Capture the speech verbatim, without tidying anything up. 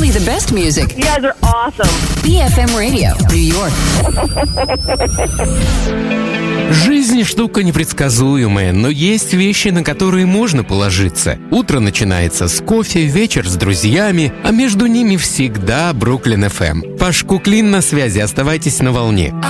you the best music. You guys are awesome. би эф эм Radio, New York. Жизнь штука непредсказуемая, но есть вещи, на которые можно положиться. Утро начинается с кофе, вечер с друзьями, а между ними всегда Бруклин эф эм. Паш Куклин на связи, оставайтесь на волне.